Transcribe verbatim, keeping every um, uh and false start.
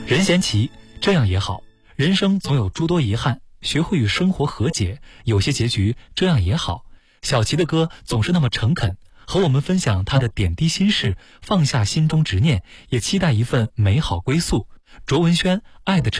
任贤齐，这样也好。人生总有诸多遗憾，学会与生活和解，有些结局这样也好。小齐的歌总是那么诚恳，和我们分享他的点滴心事，放下心中执念，也期待一份美好归宿。卓文萱，爱的